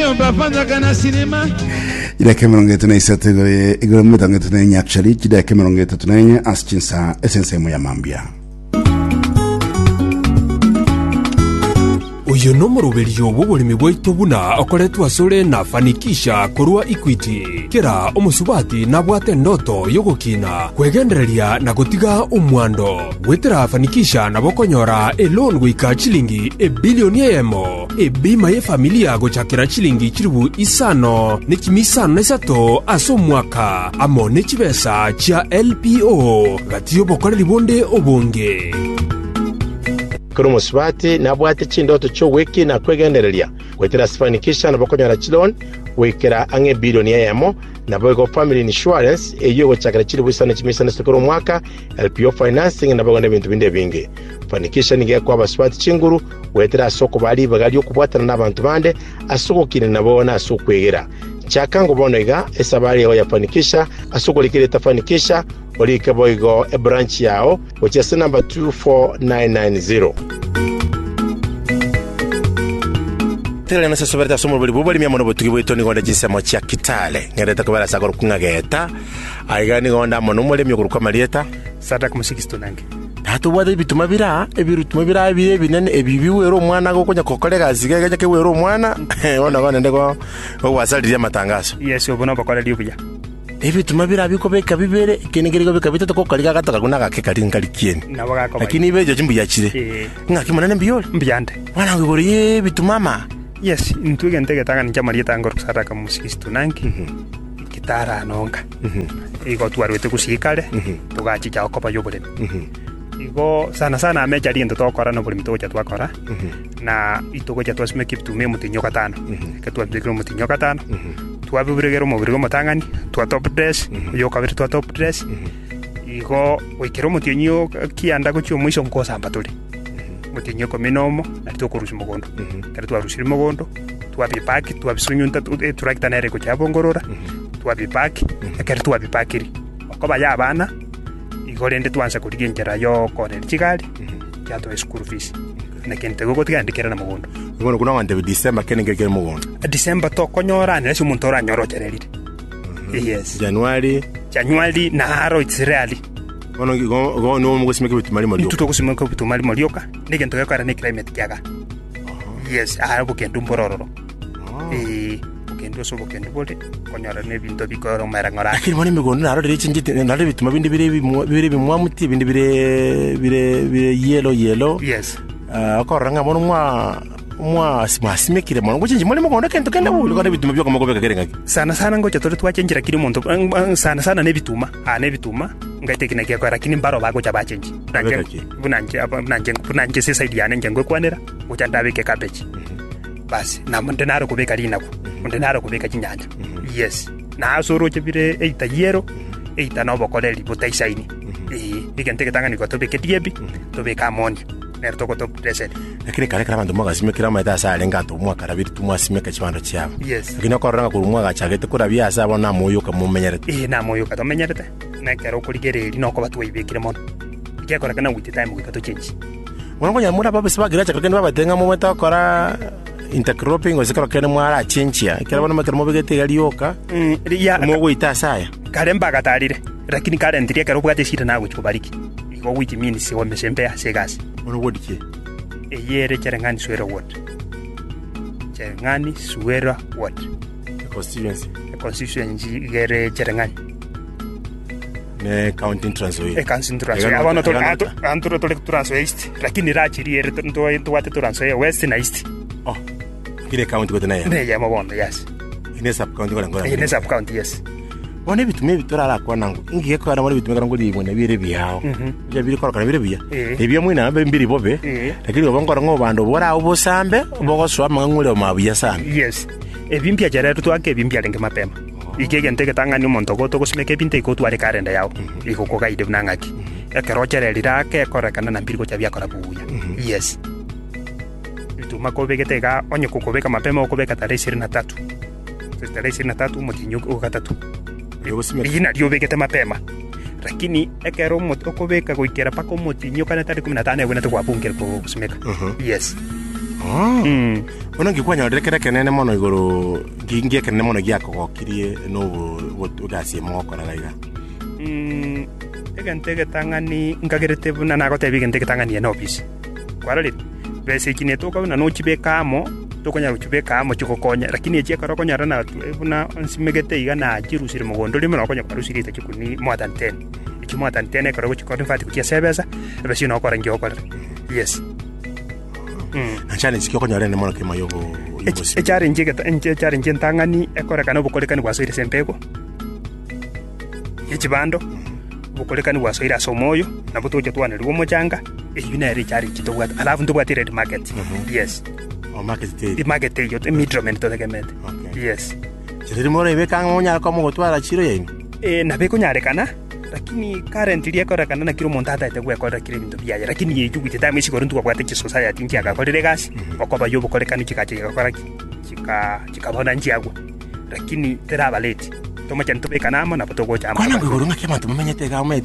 yo bafanza kana cinema idake mirongo itatu na isatu igoro mirongo itatu na inya actually idake mirongo itatu na inya asichinsa esensemo ya mambia. Uyu no muruberio bw'obulimi bwaitu buna okoretwo asore na fanikisha kurwa Equity kira omusubati na bwate ndoto yogukina kwegendereria na gutiga umwando gwetera fanikisha na bokonyora loan gwika chilingi bilioni emo bima ye familia gochakira chilingi chiribu isano ne kimisano na isato aso mwaka amo ne chibesa chia LPO gatiyo bokoreri bonde obonge kuri musubati nabwate chindoto cyo wiki na kwegendereria gwetera sifanikisha na bokonyora chilon wekera ange bilioni yamo na bogo family insurance eyo gochakira chiri busana chimisana sokoro mwaka LPO financing na bogo nebintu binde binge fanikisha nige kwa basubati chinguru wetera soko bali bagali okubwatana nabantu bande asoko kine nabona asokwegera chakango bonega esabali ya fanikisha asoko likire tafanikisha olike boigo branch yao which is number 24990. Tele nasa soberta somo boli mia mono tuki bwito ni gonda jinsi mo chia Kitale ngereta ko bala sagoro kungageta aigani gonda mono mole mi kuruka malieta sata kumusikisto nange hatu wade bituma bira bire binene ebibiwero mwana go konya kokolega zigege ke wero mwana ona gone ndego wasaliria matangazo yes obona bakora liubuya bituma bira biko beka bibere kinigirigo beka bitatu ko kaliga gataka kuna gake kali nkali kieni lakini bejo jimbu yachire ngaki monane mbiyole mbiyande mwana ngibori bitumama yes ntuge ntege tanga njamarieta ngor kusata kamusikisto nange kitara nonga igo twarwete kusikale tugachi cha okopa yobole igo sana amejari ndo tokora no bulimi toja twakora na itogoja twasime kiptume mutinyo katano ketwabigiro mutinyo katano twabiburegero mubirigo matangani twa top dress yo kabiri twa top dress igo wekero mutinyo kianda gocho mwisho nkosa mbatuli mutinyo kominomo na tokorushi mugondo kare twarushiri mugondo twabipaki twabisunyunta turakita nere ko cyabongorora twabipaki kare twabipakiri okoba yabana igorende twanza kurigenjera yo kone chigali cyato school fees na kente go tigandikera na mugondo ngono kuna wande December kenengekere mugondo December to konyora ne sumuntu oranyorochererire yes January na haro itsirali ono go no mugosimeke bitumali molioka tuto kusimeka bitumali molioka negento yakara ne climate kyaga yes abo kendo mbororo kendo so bokendo bole konyora ne binto bikoro marangora akiri mone migondo naro rechinjite naro bituma bindi bire bimwamuti bindi bire yellow yes akoranga mono mwa simekire mono guchinji mole mugondo kento kenda buli kone bituma byoko makobeka kerenga sana ngocha tore twachenjira kiri muntu sana ne bituma ngaite kina kyakora lakini mbaro bago cha bachenji bunanje se side yane njengwe kwanera gucha ndabeke cabbage basi na mundenaro kubeka linako mundenaro kubeka chinyanja yes na asoro chebire 8 yero 8 na bokoleli butaisaini igenteke tangani ko tobeke diebi tobeka amoni nerto ko top desert lakini kare kara bandu magasime kira maita sa lenga to mwa karabiri tumwasime ka chibando cyabo yes lakini ko ranga kurumwa gachagete kurabia sa bona moyo ka mumenyerete na moyo ka to menyerete na kero kurigereri no ko batwibekire mono ikekora kana witi time gwikato change wango nyamura baba sibagira chakakene baba tenga momenta kora intercropping ozikora kene mwara chinchia kera bana makero mobegete galioka ya mogo itasaya karemba gatarire lakini kare ndirie kero bwate shira nawe chubariki iko witi mini si wame sempea segasi ono wodike eyere cherengani suera what constituency gere cherengani ne county Trans-Nzoia abano to anturo to Trans-Nzoia east lakini rachiri ere to wate Trans-Nzoia west na east kile county kote naye ne ya mabondo yes ine sub county ngora ine sub county yes one bitume bitorara kwa nango ingiye ko ara bitume karango limwe na bire byao ya bire ko bire bya ebyo mwina ambe mbiri bobe lakini obongora ngo bando bora obusambe bogoswa mangule mabuya sana yes ebimpya jara tutwake ebimpya lenge mapema ikege nteke tangani umuntu goto gusimeke binte ko tware karenda yao iko ko gaide nangaki ekerochera lirake korekana na mbiri ko chabya kora buya yes bituma ko begetega onye kukobeka mapema okobeka tarehe 23 mutinyo gatatu ina dio begete mapema lakini ekero okobeka goikera pako mutinyo kana tarehe 15 egwena to gwapungera ko gusimeka yes Ono ngikwanya rekere kenene mono iguru ngingie kenene mono giakogokirie no ugasi moko na gaiga. Egente getangani ngagerete buna nagotebi gente getangani en office. Kwarali bese kineto ka na no chibekamo tokonya ruchibekamo chikokonya lakini eche karo konya rana buna onsimegete iga na jirusire mugondo limo nakonya kwarusire te chikuni more than 10. More than 10 karo chikoni fati kutia sebeza bese no kora ngio kora. Yes. Achane sikyo konya rene mono kema yogo. Echari njege ntangani ekora kana bukolekani kwasoire sempego. Ichibando bukolekani kwasoire asomoyo na butoje twana liwo mojanga eyuna eri chari chitobwata alafu ndobwati red market. Yes. O market day. The market day yo midromen to the gemet. Yes. Chiri more beka ngonya ko mugotwara chiro yini. Na beko nyare kana lakini currently ekora kana na kiro montata ite gwekora kire bintu byaje lakini yijugite time isi koruntu kwate chi society nkiaka korire gasi okoba yobo kolekani chikache gakora chikabona njiagwa lakini teraba late tomacha ntobeka nama na potogo chama kwana ngurunga kema tumenyete ga